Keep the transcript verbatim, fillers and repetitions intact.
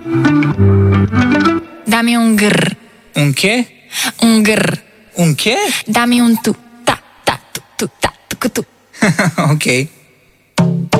Dammi un grr. Un che? Un grr. Un che? Dammi un tu, ta, ta, tu, tu, ta, tu, tu. Ok.